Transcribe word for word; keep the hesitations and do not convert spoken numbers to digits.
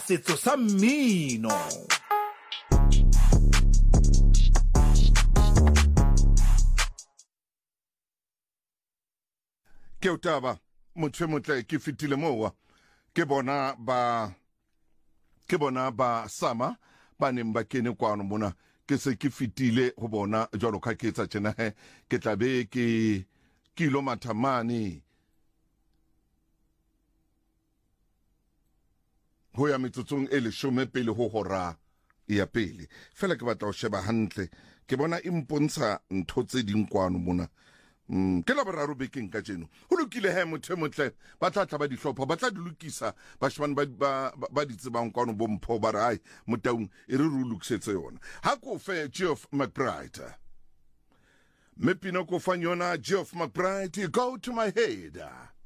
setso sa mmino. Ke utaba motho motle ke fitile mowa ke bona ba ke bona ba sama ba neng ba kene kwano mona ke se ke fitile go bona jalo ka ke tsa tsena he ke tlabe ke kilo mathamane ho ya metsotsong e leshome pele ho hora ya pele fela ke batla ho sheba hantle ke bona impontsha ntho tse ding kwano mona. Mm, ke la boraro bekeng ka jeno ho lokile he motho motle ba tla tla ba di hlopha ba tla di lokisa bashman ba ba ba di tsebang kwano bo mpho ba re ai motaung e re re lokisetse yona ha ko fe Geoff McBride me pina ko fa yona Geoff McBride go to my head.